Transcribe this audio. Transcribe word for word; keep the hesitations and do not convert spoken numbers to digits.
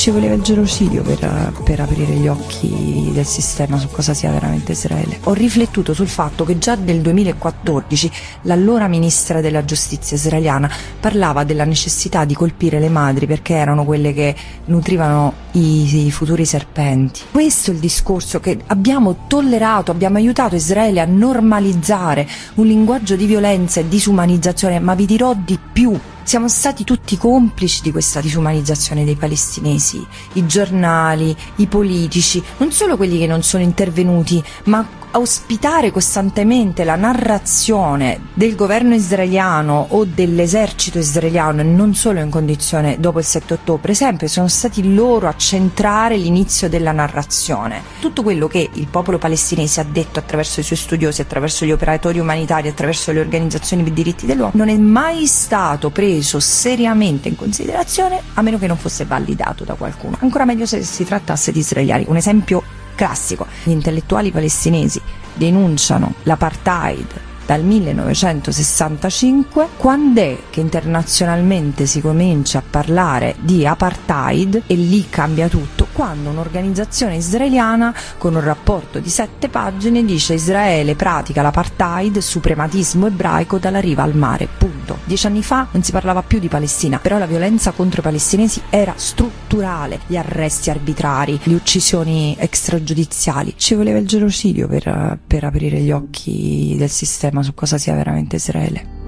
Ci voleva il genocidio per, per aprire gli occhi del sistema su cosa sia veramente Israele. Ho riflettuto sul fatto che già nel duemilaquattordici l'allora ministra della giustizia israeliana parlava della necessità di colpire le madri perché erano quelle che nutrivano i, i futuri serpenti. Questo è il discorso che abbiamo tollerato, abbiamo aiutato Israele a normalizzare un linguaggio di violenza e disumanizzazione, ma vi dirò di più. Siamo stati tutti complici di questa disumanizzazione dei palestinesi, i giornali, i politici, non solo quelli che non sono intervenuti, ma ospitare costantemente la narrazione del governo israeliano o dell'esercito israeliano, e non solo in condizione dopo il sette ottobre, per esempio, sono stati loro a centrare l'inizio della narrazione. Tutto quello che il popolo palestinese ha detto attraverso i suoi studiosi, attraverso gli operatori umanitari, attraverso le organizzazioni per i diritti dell'uomo, non è mai stato preso seriamente in considerazione, a meno che non fosse validato da qualcuno. Ancora meglio se si trattasse di israeliani. Un esempio classico: gli intellettuali palestinesi denunciano l'apartheid dal millenovecentosessantacinque. Quando è che internazionalmente si comincia a parlare di apartheid, e lì cambia tutto? Quando un'organizzazione israeliana con un rapporto di sette pagine dice: Israele pratica l'apartheid, suprematismo ebraico dalla riva al mare, punto. Dieci anni fa non si parlava più di Palestina, però la violenza contro i palestinesi era strutturale, gli arresti arbitrari, le uccisioni extragiudiziali. Ci voleva il genocidio per, per aprire gli occhi del sistema su cosa sia veramente Israele.